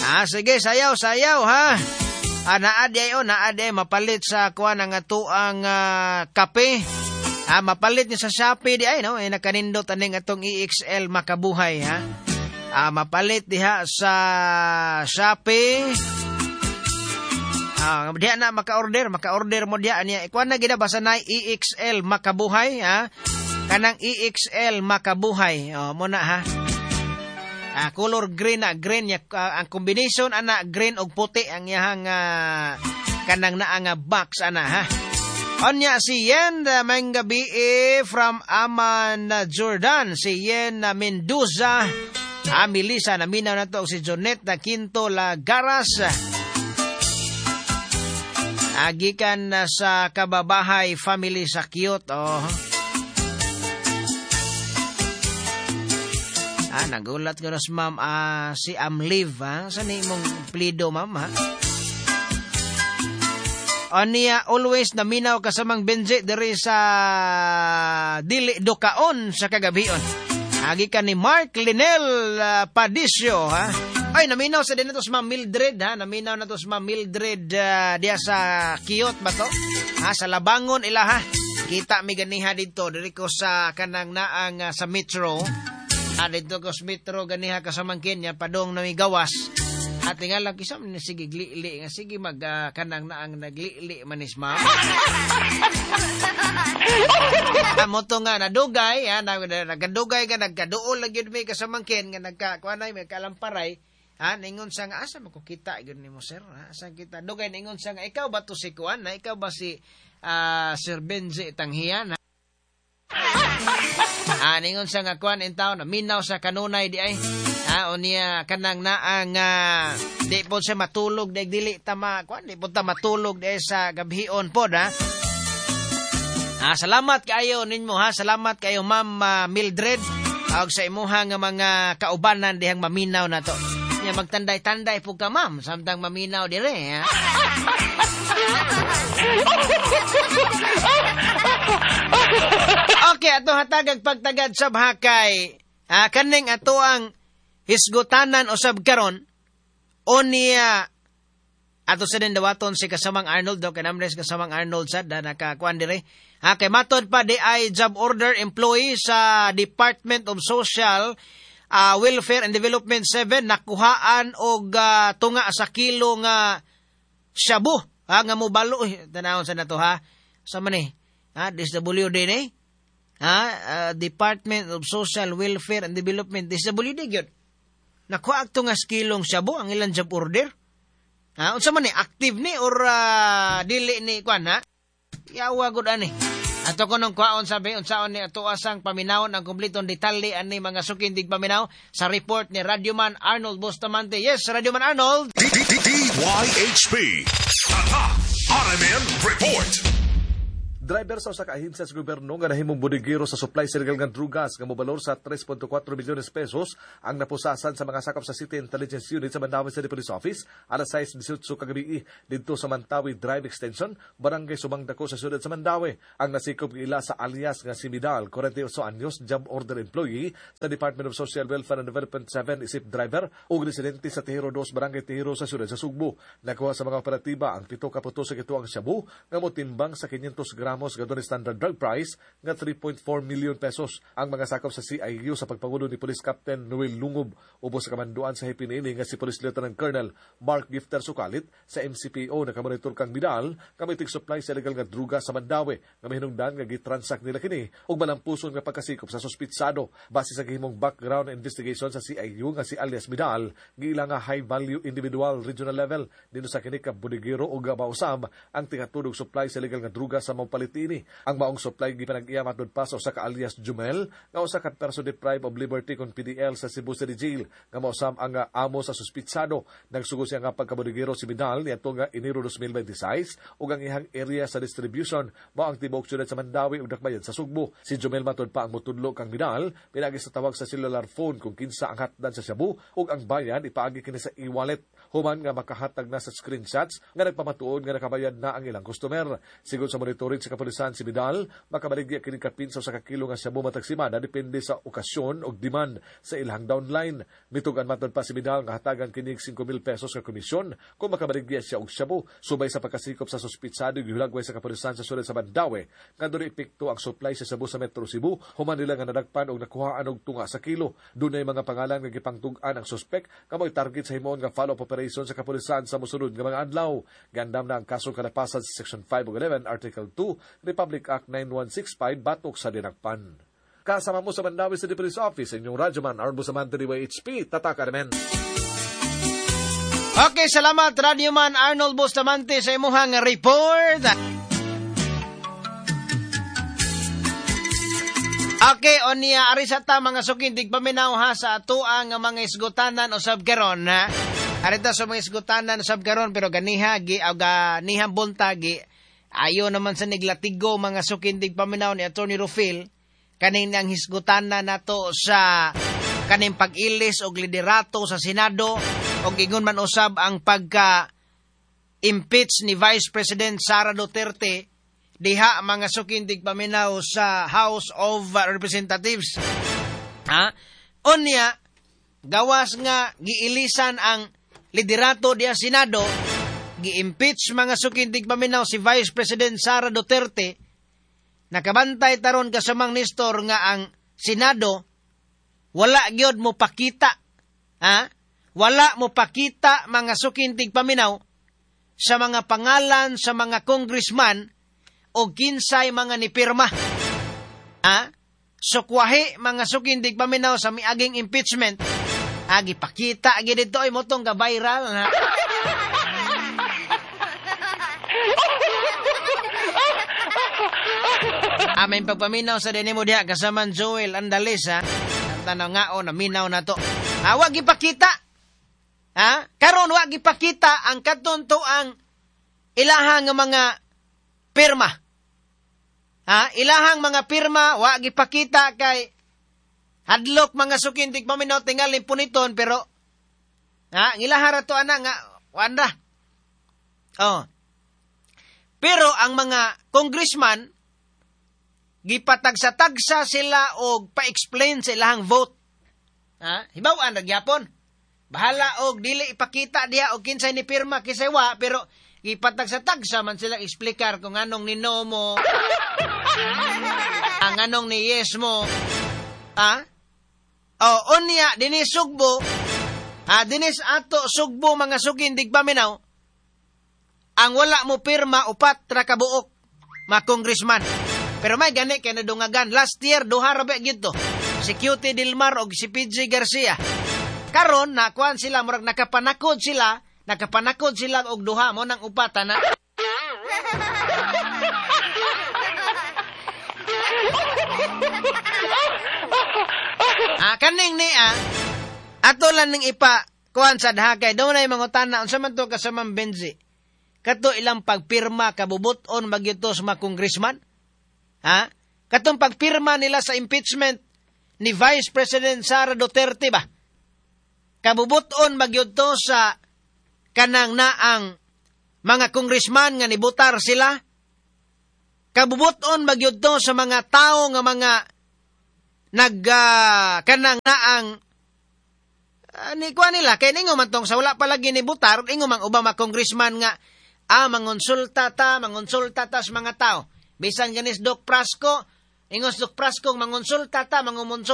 Sige, sayaw ha. Naaday mapalit sa kuha ng atuang kape. Mapalit niya sa Shopee di ay no, nakanindot aning atong EXL makabuhay ha. Mapalit diha sa Shopee. Diha na maka-order mo diha niya. Kuha na gina basa na EXL makabuhay ha. Kanang EXL makabuhay. Muna ha. Color green niya. Ang combination ana green og puti ang iyang kanang naa box ana ha. Onya si Yen Mangabi from Aman Jordan, si Yen Mendoza, Melissa naminaw na to si Jonette na Quinto Lagaras. Agikan sa Kababahay family sa cute nagulat ko na si ma'am, si Amliv, saan mong plido, ma'am, ha? Niya, always naminaw kasamang Benji diri sa Dili Dukaon sa kagabion. Agi ka ni Mark Linel Padisio, ha? Ay, naminaw sa din na to si ma'am Mildred, ha? Naminaw na to si ma'am Mildred diya sa Kiyot ba to? Sa Labangon ila, ha? Kita mi ganiha dito, diri ko sa kanang naang sa Metro. Dito ko sa Metro ganiha kasamang Kenya, padong na may gawas. At nga lang kisam ni sige gli-li nga sige mag kanang naang nagli-li manis ma'am. Moto nga nadugay nagadugay ka nagkaduol lagi may kasamangkin nga nagkakuanay may kalamparay ningon sa nga asa makukita gyud nimo sir asa kita dugay ningon sa nga ikaw ba to si kuan ikaw ba si Sir Benji Tanghian ningon sa nga kuan in town minaw sa kanunay di ay unya kanang naang di po siya matulog dili tama kuan di po ta matulog di sa gabhion pod salamat kayo ninyo salamat kayo ma'am Mildred og sa imuha nga mga kaubanan dihang maminaw na to nya magtanday-tanday po ka ma'am samtang maminaw dire Okay, ato hatagag pagtagad sa bahakay. Kaning ato ang hisgutanan usab karon niya ato sa din dawaton si kasamang Arnold kanamres kasamang Arnold sad nakakuan dire. Kay matod pa di ay job order employee sa Department of Social Welfare and Development 7 nakuhaan og tunga sa kilo nga shabu nga mobalo tanawon sa nato sa man DSWD ni Department of Social Welfare and Development DSWD gyud nakuha agto nga kilong shabu ang ilang job order unsa man ni active ni or dili ni kuan yawa gud ani ato ko nung kwaon sabi unsaon ni ato asang paminawon ang kumpletong detalye ani mga sukindig paminaw sa report ni Radyoman Arnold Bustamante. Yes, Radyoman Arnold. DYHP RMN Report. Driver sa usa ka ahensya sa gobyerno nga nahimong bodigero sa supply sa illegal nga drugas nga mobalor sa 3.4 milyones pesos ang napusasan sa mga sakop sa City Intelligence Unit sa Mandawi City Police Office alas 6:18 kagabi didto sa Mantawi Drive Extension, Barangay Sumangdako sa siyudad sa Mandawi. Ang nasikop ila sa alias nga si Midal, 48 anyos, job order employee sa Department of Social Welfare and Development 7 isip driver ug residente sa Tihiro 2 Barangay Tihiro sa siyudad sa Sugbo. Nakuha sa mga operatiba ang 7 ka puto sa kituang shabu nga motimbang sa 500 gramos gadto ni standard drug price nga 3.4 million pesos. Ang mga sakop sa CIU sa pagpangulo ni Police Captain Noel Lungob ubos sa kamanduan sa Hipinili nga si Police Lieutenant Colonel Mark Gifter Sukalit sa MCPO nakamonitor kang Midal kamitig supply sa illegal nga druga sa Mandawi nga mahinungdan nga gitransak nila kini ug malampuson nga pagkasikop sa suspitsado. Base sa gihimong background investigation sa CIU nga si alias Midal giila nga high value individual regional level dito sa kini ka bodigero ug mausab ang tingatudog supply sa illegal nga druga sa Mapalitini. Ang maong supply gipanag-iya matod pa sa usa ka alias Jumel nga usa ka person deprived of liberty kon PDL sa Cebu City Jail nga mausab ang amo sa suspitsado. Nagsugo siya nga pagkabodigero si Midal niadto nga Enero 2026 ug ang ihang area sa distribution mao ang tibok syudad sa Mandawi ug Dakbayan sa Sugbo. Si Jumel matod pa ang motudlo kang Midal pinagi sa tawag sa cellular phone kung kinsa ang hatdan sa Cebu ug ang bayan ipaagi kini sa e-wallet human nga makahatag na sa screenshots nga nagpamatuod nga nakabayad na ang ilang customer. Sigon sa monitoring sa kapulisan si Vidal, makabaligya kini kapinsaw sa kakilo nga shabu matag semana depende sa okasyon o demand sa ilhang downline. Mitugan matod pa si Vidal nga hatagan kinig 5,000 pesos ka komisyon kung makabaligya siya og shabu. Subay sa pagkasikop sa suspitsado gihulagway sa kapulisan sa sulod sa Mandaue, nga doon epekto ang supply sa shabu sa Metro Cebu, human nila nga nadagpan og nakuhaan og tunga sa kilo. Dunay mga pangalan nga gipangtug-an ang suspek nga mo'y target sa himon nga follow-up operation sa kapulisan sa mosunod nga mga adlaw. Gandam na ang kaso kalapasan sa Section 5 ug 11, Article 2, Republic Act 9165 batok sa dinakpan. Kasama mo sa Mandaue City Police Office, inyong radyoman, Arn Bustamante, DYHP, Tataka Remen. Okay, salamat Radyoman Arnold Bustamante sa imuhang report. Okay, onia arisata mga sukindig paminaw ha sa atuang mga isgutanan o sabgaron ha. Arita sa mga isgutanan o sabgaron pero ganiha gi ganihang buntagi ayo naman sa niglatigo mga sukindig paminaw ni Attorney Rufil kaning ang hisgutanan nato sa kaning pag-ilis og liderato sa Senado o ingon man usab ang pagka-impeach ni Vice President Sara Duterte diha mga sukindig paminaw sa House of Representatives. Unya, gawas nga giilisan ang liderato diha Senado, gi-impeach mga sukindig paminaw si Vice President Sara Duterte, nakabantay taron kasamang Nestor nga ang Senado wala gyud mo pakita. Wala mo pakita mga sukintig paminaw sa mga pangalan sa mga congressman o kinsay mga nipirma. Sukwahi mga sukindig paminaw sa miaging impeachment. Gipakita agi dito ay motong ga viral na. May pagpaminaw sa dinimo diha kasaman Joel Andales tanaw nga naminaw na to. Wa gipakita. Karon wa gipakita ang katonto ang ilahang mga pirma. Ilahang mga pirma wa gipakita kay hadlok mga sukintig paminaw tingali puniton pero ilahara to ana nga wanda. Pero ang mga congressman gipatagsa-tagsa sila og pa-explain sa ilahang vote. Hibaw-an nagyapon. Bahala og dili ipakita diha og kinsay ni pirma kisay wa pero gipatagsa-tagsa man sila explicar kung anong ni no mo. Ang anong ni yes mo. Unya dinis sugbo. Dinis ato sugbo mga sukindig paminaw. Ang wala mo pirma upat ra ka buok mga congressman. Pero may gani kay nadungagan. Last year, duha rabe gito. Si Cutie Dilmar o si PJ Garcia. Karon, nakuan sila, murag nakapanakod sila og duha mo ng upatan na. Kaning ni ato lang ning kuan sa dhakay. Daw na yung mga utana, unsa man to kasamang Benzi. Kato ilang pagpirma, kabubuton, magyuto sa mga congressman. Katong pagpirma nila sa impeachment ni Vice President Sara Duterte ba? Kabubuton magyudto sa kanang naang mga congressman nga nibutar sila. Kabubuton magyudto sa mga tao nga mga kanang naang ni kuha nila kay ningo man tong sa wala palagi nibutar ingo mang ubang mga congressman nga mangonsulta ta sa mga tao. Bisan ganis Doc Prasco, ingos Doc Prasco, mangonsulta ta.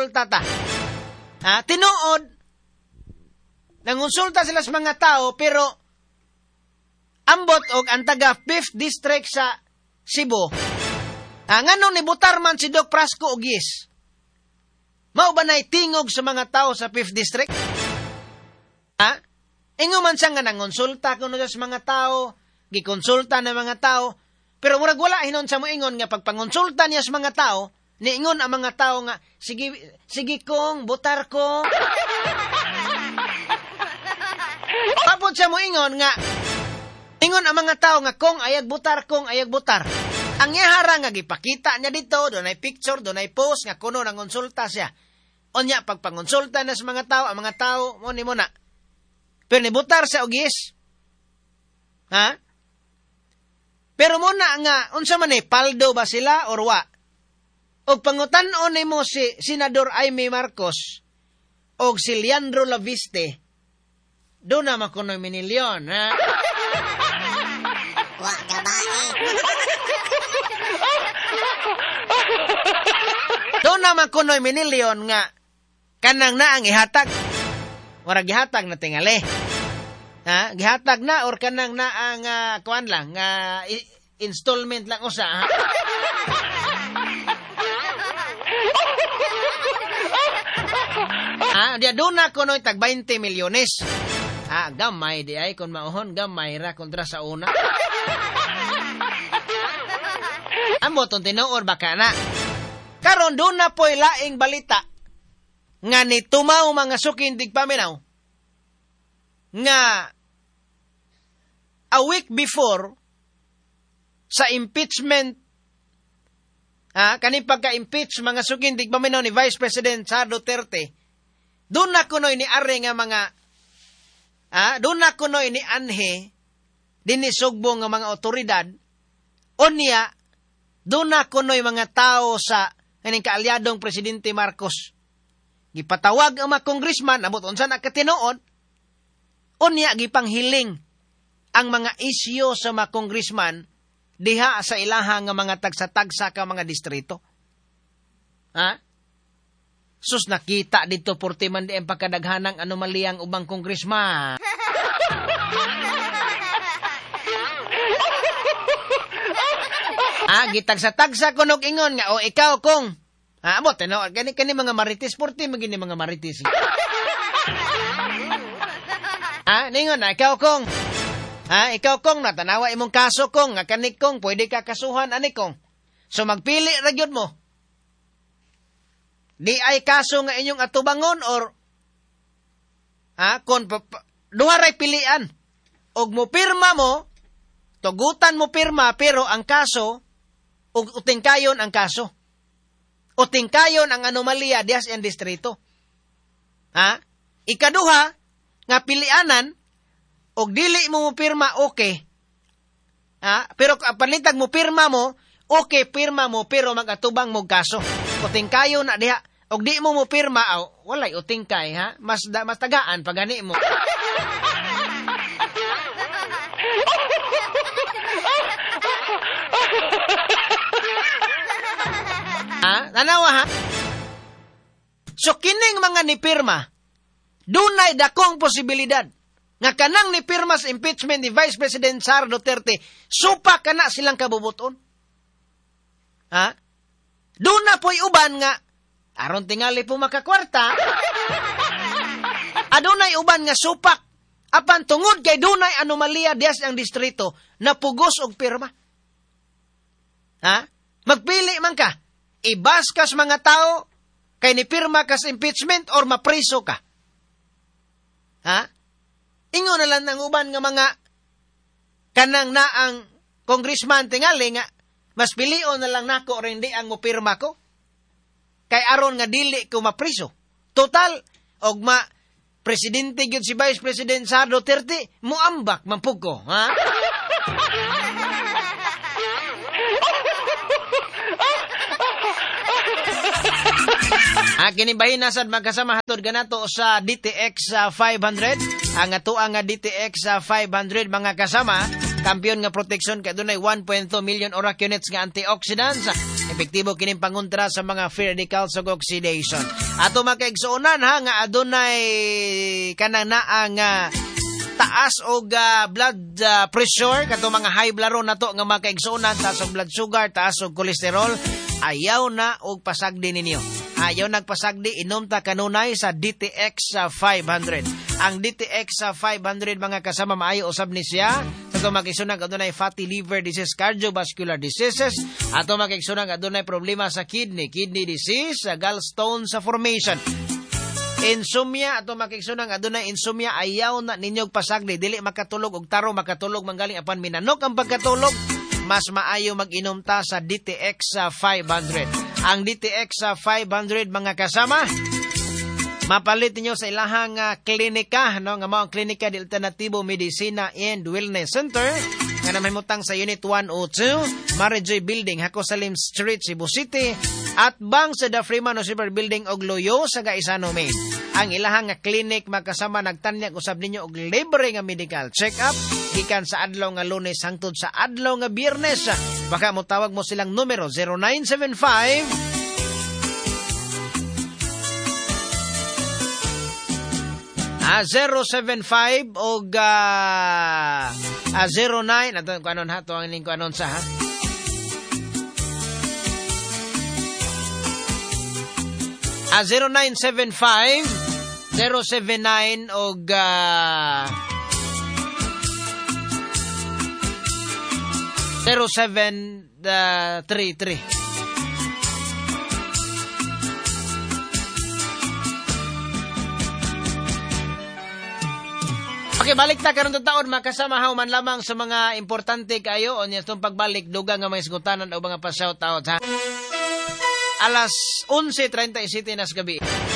Tinuod, nangonsulta sila sa mga tao, pero ambot og ang taga 5th District sa Cebu. Nganong nibutar man si Doc Prasco og yes? Mao ba na'y tingog sa mga tao sa 5th District? Ingo man siya nga nangonsulta kuno sa mga tao, gikonsulta ng mga tao, pero murag wala hinon sa moingon nga pagpangonsulta niya sa mga tao, niingon ang mga tao nga, sige kong, butar ko. Tapos siya moingon nga, ingon ang mga tao nga, kong ayag butar. Ang ihara nga gipakita niya dito, doon ay picture, doon ay post, nga kuno nang konsulta siya. Onya, pagpangonsulta na sa mga tao, ang mga tao, mo na. Pero nibutar siya og yes. Pero muna nga, unsa man paldo ba sila or wa? Og pangutan-on nimo si Senador Amy Marcos og si Leandro Laviste, doon na makunoy minilyon, ha? Wa gabae. Doon na makunoy minilyon nga kanang na ang ihatag. Wala gihatag na tingali. Ha? Gihatag na or kanang na ang kuan lang, installment lang usa, ha? Dia doon na kunoy tag 20 milyones. Gamay di ay kung mauhon, gamay ra kontra sa una. Amo tong tinuod baka na. Karon doon na po'y laing balita nga ni tumaw mga sukindig paminaw nga a week before sa impeachment kaning pagka-impeach mga sukindig paminaw ni Vice President Sara Duterte, doon na kunoy ni are nga mga doon na kunoy ni anhe dinisugbo nga mga otoridad onya doon na kunoy mga tao sa kaning kaalyadong Presidente Marcos gipatawag ang mga congressman abot unsa na katinuod unya gipanghiling ang mga isyu sa mga congressman diha sa ilaha nga mga tagsa-tagsa ka mga distrito. Sus nakita dito porti man di ang pagkadaghanang anomaliyang ubang congressman. Gitagsa-tagsa kunog ingon nga, ikaw kung, mo, kani mga maritis, porti magini mga maritis. Ningon na, ikaw kung, natanawa imong kaso kong, nga kanik kong, pwede ka kasuhan, anik kong. So magpili ragyod mo. Di ay kaso nga inyong atubangon or, kung duharay pilian, og mo pirma mo, tugutan mo pirma, pero ang kaso, utingkayon ang kaso. Utingkayon ang anomalya dias ang distrito. Ikaduha, nga pilianan, og dili mo pirma, okay. Pero panlintag mo pirma mo, okay, pirma mo, pero magatubang mo kaso. Utingkayon na diha. Og di mo pirma, walay utingkay, ha? Mas tagaan pag gani mo. Tanawa ha? So kining mga nipirma, dunay dakong posibilidad nga kanang nipirma sa impeachment ni Vice President Sara Duterte, supa kana silang kabubuton. Duna po'y uban nga, aron tingali po makakwarta, adunay uban nga supak, apan tungod kay dunay anomalya dias ang distrito, napugos og pirma. Magpili man ka, ibas kas mga tao, kay nipirma kas impeachment or mapriso ka. Ingon na lang ng uban nga mga kanang na ang congressman tingali nga, mas pilion na lang nako rin di ang mupirma ko. Kay aron nga dili ko mapriso. Total, og presidente gyud si Vice President Sara Duterte, muambak mampug ko. Kinibahin na sad magkasama hatod ganato sa DTX 500. Ang atuang nga DTX 500 mga kasama, kampiyon nga proteksyon kay adunay 1.2 million ORAC units nga antioxidants. Epektibo kining pangontra sa mga free radicals ug oxidation. Ato makaigsuonan nga adunay kanang naang taas og blood pressure kato mga high blood nato nga makaigsuonan, taas og blood sugar, taas og cholesterol. Ayaw na og pasagdi ninyo. Ayaw nagpasagdi, inom ta kanunay sa DTX 500. Ang DTX 500 mga kasama maayo usab ni siya sa tumakigsunag adunay fatty liver disease, cardiovascular diseases, ato makigsunag adunay problema sa kidney disease, gallstone sa formation. Insomnia, ato makigsunang adunay insomnia, ayaw na ninyog pasagdi, dili makatulog og taro makatulog manggaling apan minanok ang pagkatulog. Mas maayo mag-inom ta sa DTX 500. Ang DTX 500 mga kasama, mapalit niyo sa ilahang klinika, nga mao ang klinika de Alternatibo Medicina and Wellness Center nga namahimutang sa Unit 102, Marijoy Building, Hacosalim Street, Cebu City, at bang sa The Freeman Super Building og Loyo sa Gaisano, Maine. Ang ilahang nga clinic magkasama nagtanyag usab ninyo og libre nga medical check-up gikan sa adlaw nga Lunes hangtod sa adlaw nga Biyernes. Baka mo tawag mo silang numero 0975 075 og 09 ato ko anon ha to ang ning ko anon sa ha 0975 079 og 0733. Okay, balik ta karon taon makasama man lamang sa mga importante kayo o niya itong pagbalik dugang nga mga isgutanan o mga pa-shoutout ha. Alas 11:37 na sa gabi.